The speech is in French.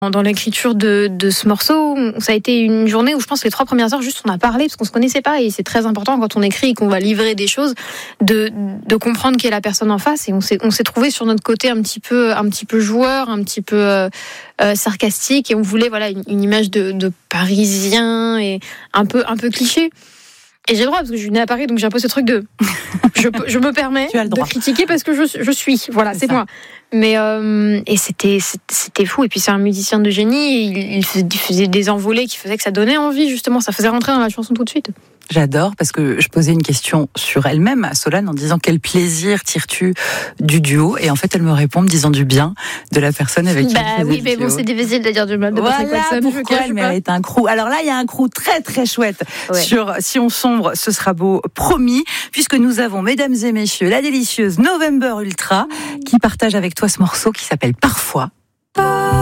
Dans l'écriture de ce morceau, ça a été une journée où je pense que les 3 premières heures, juste on a parlé parce qu'on se connaissait pas et c'est très important quand on écrit et qu'on va livrer des choses de comprendre qui est la personne en face et on s'est trouvé sur notre côté un petit peu joueur, un petit peu sarcastique et on voulait une image de Parisien et un peu cliché. Et j'ai le droit parce que je suis née à Paris donc j'ai un peu ce truc de je me permets de critiquer parce que je suis c'est moi. Mais et c'était fou et puis c'est un musicien de génie et il faisait des envolées qui faisaient que ça donnait envie justement, ça faisait rentrer dans la chanson tout de suite. J'adore parce que je posais une question sur elle-même à Solane en disant quel plaisir tires-tu du duo et en fait elle me répond me disant du bien de la personne avec qui elle faisait mais bon c'est difficile de dire du mal de Patrick Watson. Pourquoi elle mérite un crew. Alors là il y a un crew très très chouette sur Si on sombre ce sera beau promis puisque nous avons mesdames et messieurs la délicieuse November Ultra qui partage avec toi ce morceau qui s'appelle Parfois.